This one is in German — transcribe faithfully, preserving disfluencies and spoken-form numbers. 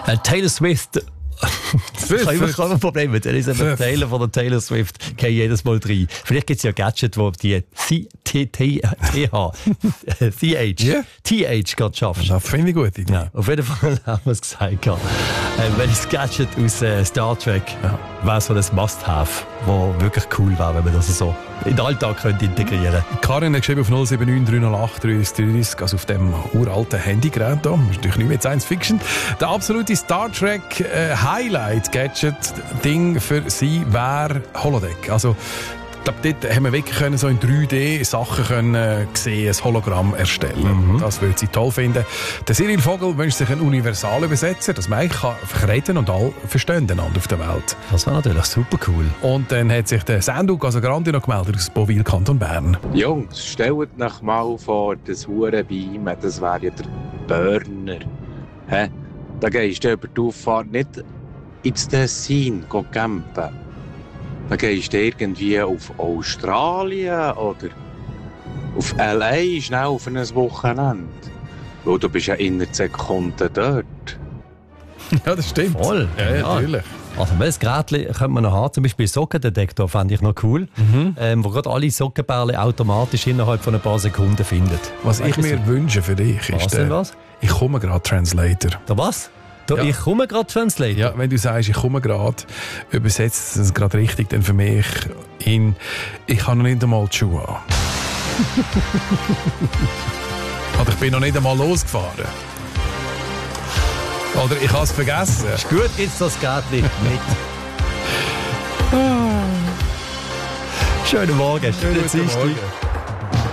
Äh, Taylor Swift. Ich habe immer ein Problem mit der Taylor von der Taylor Swift geht jedes Mal rein. Vielleicht gibt es ja Gadget, wo die T H T H gerade schaffst. Das finde ich gut. Ja, auf jeden Fall haben wir es gesagt. Ja. Äh, welches Gadget aus äh, Star Trek ja, wäre so ein Must-Have, das wirklich cool wäre, wenn man das so in den Alltag könnte integrieren könnte? Karin hat geschrieben auf null sieben neun drei null acht drei drei drei, also auf dem uralten Handygerät hier. Das ist natürlich nicht mehr Science Fiction. Der absolute Star Trek äh, Highlight-Gadget-Ding für sie wäre Holodeck. Also, ich glaube, dort haben wir wirklich können, so in drei D Sachen können sehen, ein Hologramm erstellen. Mhm. Das würde sie toll finden. Der Cyril Vogel wünscht sich einen Universalübersetzer, dass man eigentlich kann reden und alle verstehen einander auf der Welt. Das wäre natürlich super cool. Und dann hat sich der Sendung Casagrande noch gemeldet aus Bovil, Kanton Bern. Jungs, stellt euch mal vor, das Hurenbeam, das wäre ja der Burner. Hä? Da gehst du über die Auffahrt nicht ins Tessin campen. Dann gehst du irgendwie auf Australien oder auf L A schnell auf ein Wochenende. Weil du bist ja innerhalb Sekunden dort. Ja, das stimmt. Voll. Ja, ja, natürlich. Also welches Gerät könnte man noch haben? Zum Beispiel Sockendetektor fände ich noch cool, mhm. ähm, wo gerade alle Sockenbärle automatisch innerhalb von ein paar Sekunden findet. Was ich mir so wünsche für dich ist, was denn was? Ich komme gerade Translator. Der was? Da, ja. Ich komme gerade Translator? Ja, wenn du sagst, ich komme gerade, übersetzt es gerade richtig, dann für mich in ich habe noch nicht einmal die Schuhe an. Oder ich bin noch nicht einmal losgefahren. Oder ich habe es vergessen. Ist gut, jetzt das Gärtchen mit. Schönen Morgen, schönen Dienstag.